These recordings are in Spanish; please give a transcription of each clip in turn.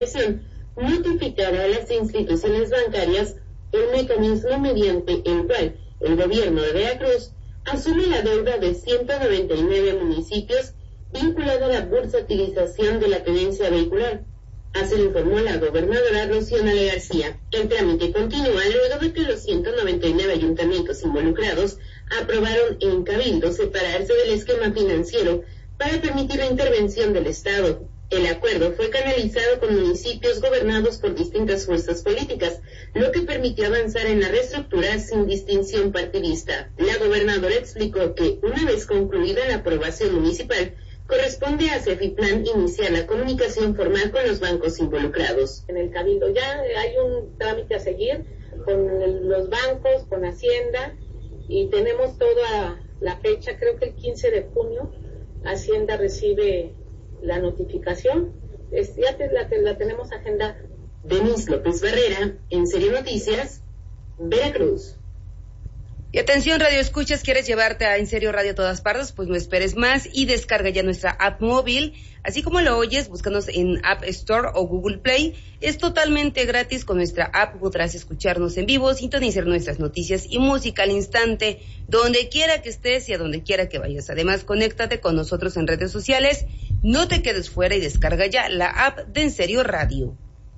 notificará a las instituciones bancarias el mecanismo mediante el cual el gobierno de Veracruz asume la deuda de 199 municipios vinculada a la bursatilización de la tenencia vehicular. Así lo informó la gobernadora Rocío Nale García. El trámite continúa luego de que los 199 ayuntamientos involucrados aprobaron en Cabildo separarse del esquema financiero para permitir la intervención del Estado. El acuerdo fue canalizado con municipios gobernados por distintas fuerzas políticas, lo que permitió avanzar en la reestructura sin distinción partidista. La gobernadora explicó que, una vez concluida la aprobación municipal, corresponde a Cefiplan iniciar la comunicación formal con los bancos involucrados. En el Cabildo ya hay un trámite a seguir con los bancos, con Hacienda, y tenemos toda la fecha, creo que el 15 de junio, Hacienda recibe la notificación, ya la tenemos agendada. Denise López Barrera, En Serio Noticias, Veracruz. Y atención, Radio Escuchas, ¿quieres llevarte a En Serio Radio a todas partes? Pues no esperes más y descarga ya nuestra app móvil. Así como lo oyes, búscanos en App Store o Google Play. Es totalmente gratis. Con nuestra app podrás escucharnos en vivo, sintonizar nuestras noticias y música al instante, donde quiera que estés y a donde quiera que vayas. Además, conéctate con nosotros en redes sociales. No te quedes fuera y descarga ya la app de En Serio Radio.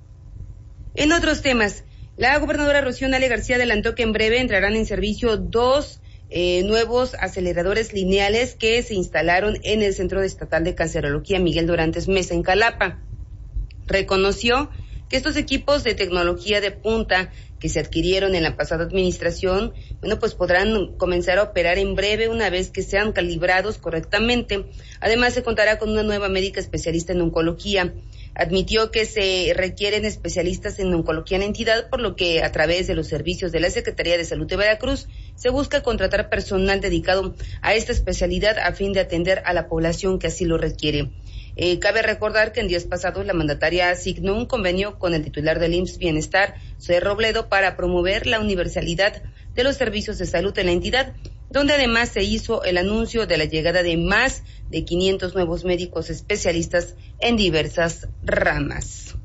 En otros temas, la gobernadora Rocío Nale García adelantó que en breve entrarán en servicio dos nuevos aceleradores lineales que se instalaron en el Centro Estatal de Cancerología Miguel Dorantes Mesa en Jalapa. Reconoció que estos equipos de tecnología de punta que se adquirieron en la pasada administración, pues podrán comenzar a operar en breve una vez que sean calibrados correctamente. Además, se contará con una nueva médica especialista en oncología. Admitió que se requieren especialistas en oncología en la entidad, por lo que a través de los servicios de la Secretaría de Salud de Veracruz se busca contratar personal dedicado a esta especialidad a fin de atender a la población que así lo requiere. Cabe recordar que en días pasados la mandataria asignó un convenio con el titular del IMSS Bienestar, Zoe Robledo, para promover la universalidad de los servicios de salud en la entidad, donde además se hizo el anuncio de la llegada de más de 500 nuevos médicos especialistas en diversas ramas.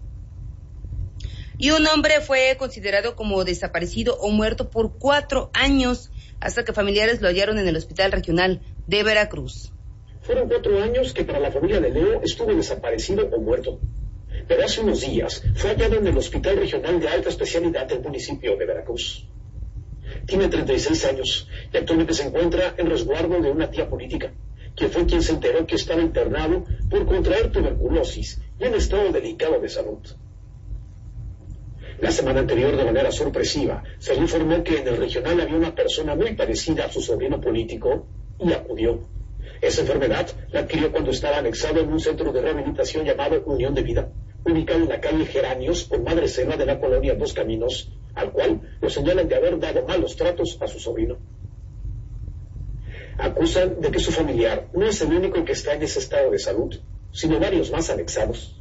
Y un hombre fue considerado como desaparecido o muerto por 4 años, hasta que familiares lo hallaron en el Hospital Regional de Veracruz. Fueron 4 años que para la familia de Leo estuvo desaparecido o muerto. Pero hace unos días fue hallado en el Hospital Regional de Alta Especialidad del municipio de Veracruz. Tiene 36 años y actualmente se encuentra en resguardo de una tía política, que fue quien se enteró que estaba internado por contraer tuberculosis y en estado delicado de salud. La semana anterior, de manera sorpresiva, se le informó que en el regional había una persona muy parecida a su sobrino político y acudió. Esa enfermedad la adquirió cuando estaba anexado en un centro de rehabilitación llamado Unión de Vida, ubicado en la calle Geranios con Madre Selva de la colonia Dos Caminos, al cual lo señalan de haber dado malos tratos a su sobrino. Acusan de que su familiar no es el único que está en ese estado de salud, sino varios más anexados.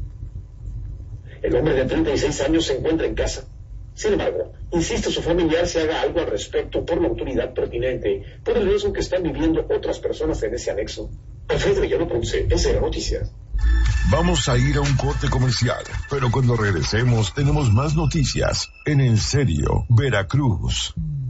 El hombre de 36 años se encuentra en casa. Sin embargo, insiste su familiar se haga algo al respecto por la autoridad pertinente, por el riesgo que están viviendo otras personas en ese anexo. Alfredo Villano Ponce, En Serio Noticias. Vamos a ir a un corte comercial, pero cuando regresemos tenemos más noticias en Serio Veracruz.